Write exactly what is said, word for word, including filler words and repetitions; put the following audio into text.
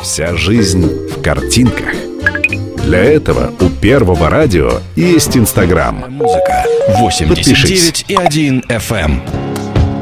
Вся жизнь в картинках. Для этого у Первого радио есть Инстаграм. Музыка восемьдесят девять и один эф эм.